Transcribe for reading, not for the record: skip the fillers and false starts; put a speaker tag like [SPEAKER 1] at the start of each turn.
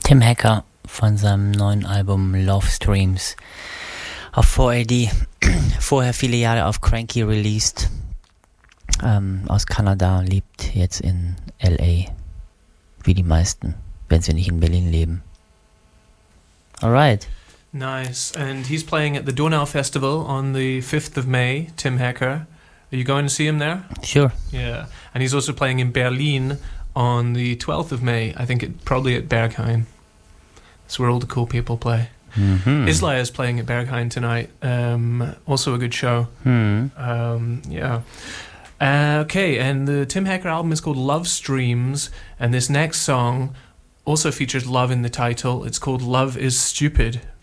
[SPEAKER 1] Tim Hacker von seinem neuen Album Love Streams auf 4AD, vorher viele Jahre auf Cranky released, aus Kanada, lebt jetzt in LA, wie die meisten, wenn sie nicht in Berlin leben. Alright.
[SPEAKER 2] Nice. And he's playing at the Donau Festival on the 5th of May, Tim Hacker. Are you going to see him there?
[SPEAKER 1] Sure.
[SPEAKER 2] Yeah. And he's also playing in Berlin on the 12th of May, I think probably at Berghain. That's where all the cool people play.
[SPEAKER 1] Mm-hmm.
[SPEAKER 2] Isla is playing at Berghain tonight. Also a good show. Yeah. Okay, and the Tim Hacker album is called Love Streams, and this next song also features love in the title. It's called Love is Stupid.